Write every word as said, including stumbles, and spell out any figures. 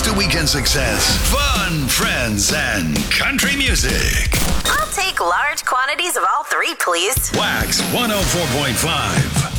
to weekend success, fun, friends, and country music. I'll take large quantities of all three, please. Wax one oh four point five.